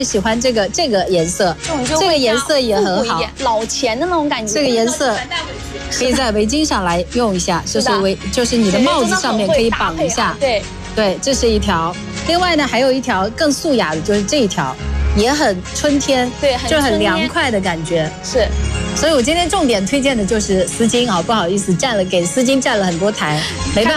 喜欢这个颜色，这个颜色也很好， 老钱的那种感觉。 这个颜色可以在围巾上来用一下，就是你的帽子上面可以绑一下。对，这是一条。另外呢，还有一条更素雅的，就是这一条，也很春天， 对， 就很凉快的感觉。 是。 所以我今天重点推荐的就是丝巾啊，不好意思，给丝巾占了很多台，没办法。